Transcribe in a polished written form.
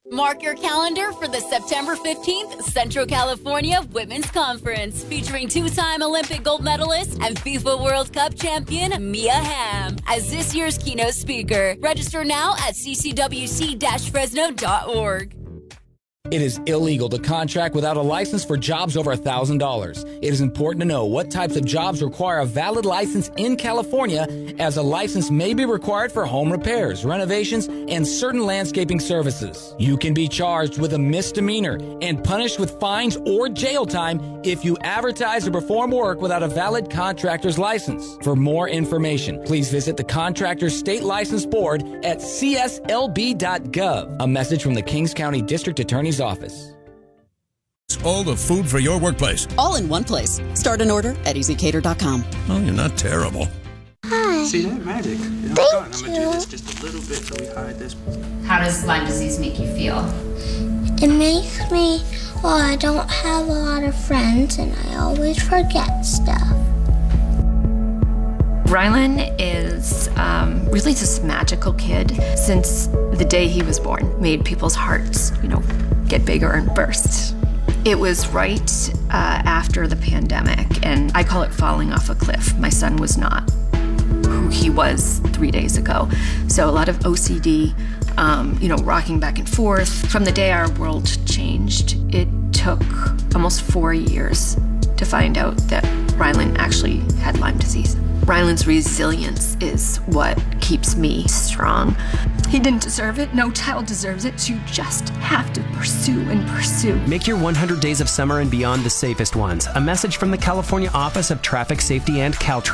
Mark your calendar for the September 15th Central California Women's Conference, featuring two-time Olympic gold medalist and FIFA World Cup champion Mia Hamm as this year's keynote speaker. Register now at ccwc-fresno.org. It is illegal to contract without a license for jobs over $1,000. It is important to know what types of jobs require a valid license in California, as a license may be required for home repairs, renovations, and certain landscaping services. You can be charged with a misdemeanor and punished with fines or jail time if you advertise or perform work without a valid contractor's license. For more information, please visit the Contractors State License Board at cslb.gov. A message from the Kings County District Attorney's Office. All the food for your workplace. All in one place. Start an order at easycater.com. Oh, you're not terrible. Hi. See that magic? You know, Thank I'm gonna you. do this just a little bit so we hide this. How does Lyme disease make you feel? It makes me, well, I don't have a lot of friends and I always forget stuff. Rylan is really this magical kid. Since the day he was born, made people's hearts, get bigger and burst. It was right after the pandemic, and I call it falling off a cliff. My son was not who he was 3 days ago. So a lot of OCD, rocking back and forth. From the day our world changed, it took almost 4 years to find out that Rylan actually had Lyme disease. Rylan's resilience is what keeps me strong. He didn't deserve it. No child deserves it. You just have to pursue and pursue. Make your 100 days of summer and beyond the safest ones. A message from the California Office of Traffic Safety and Caltrans.